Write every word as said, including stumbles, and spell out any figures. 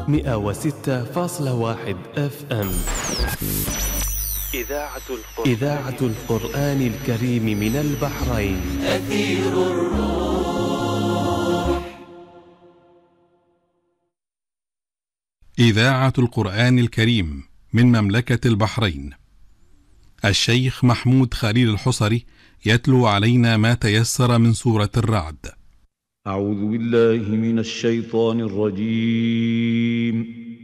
مئة وستة فاصلة واحد اف ام. إذاعة القرآن, إذاعة القرآن الكريم من البحرين. أثير الروح. إذاعة القرآن الكريم من مملكة البحرين. الشيخ محمود خليل الحصري يتلو علينا ما تيسر من سورة الرعد. أعوذ بالله من الشيطان الرجيم.